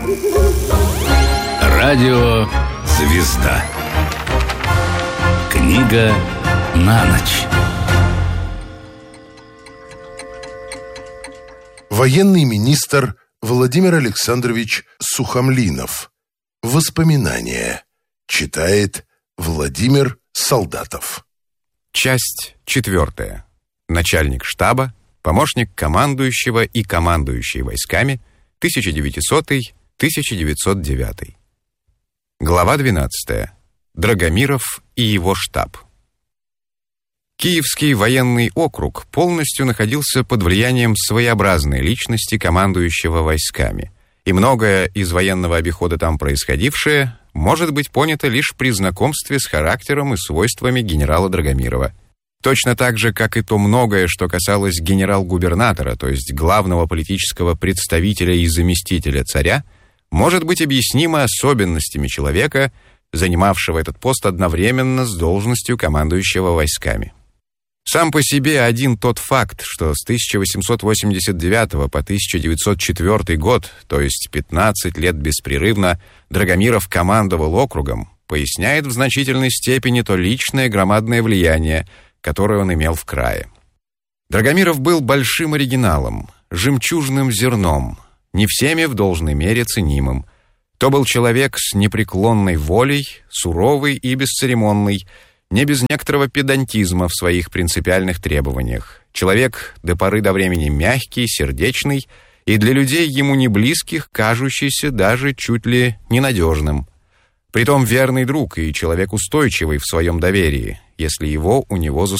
Радио «Звезда». Книга на ночь. Военный министр Владимир Александрович Сухомлинов. Воспоминания. Читает Владимир Солдатов. Часть 4. Начальник штаба, помощник командующего и командующий войсками, 1900-1909. Глава 12. Драгомиров и его штаб. Киевский военный округ полностью находился под влиянием своеобразной личности командующего войсками, и многое из военного обихода там происходившее может быть понято лишь при знакомстве с характером и свойствами генерала Драгомирова. Точно так же, как и то многое, что касалось генерал-губернатора, то есть главного политического представителя и заместителя царя, может быть объяснимо особенностями человека, занимавшего этот пост одновременно с должностью командующего войсками. Сам по себе один тот факт, что с 1889 по 1904 год, то есть 15 лет беспрерывно, Драгомиров командовал округом, поясняет в значительной степени то личное громадное влияние, которое он имел в крае. Драгомиров был большим оригиналом, жемчужным зерном, не всеми в должной мере ценимым. То был человек с непреклонной волей, суровый и бесцеремонный, не без некоторого педантизма в своих принципиальных требованиях. Человек до поры до времени мягкий, сердечный и для людей ему не близких, кажущийся даже чуть ли ненадежным. Притом верный друг и человек устойчивый в своем доверии, если его у него